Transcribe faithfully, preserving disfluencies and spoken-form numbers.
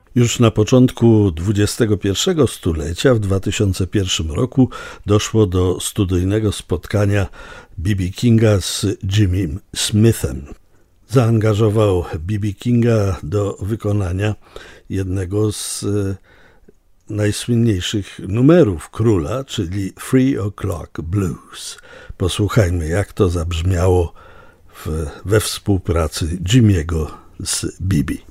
Już na początku dwudziestego pierwszego stulecia, w dwa tysiące pierwszym roku, doszło do studyjnego spotkania B B Kinga z Jimmym Smithem. Zaangażował B B Kinga do wykonania jednego z najsłynniejszych numerów króla, czyli Three O'Clock Blues. Posłuchajmy, jak to zabrzmiało w, we współpracy Jimmy'ego z B B.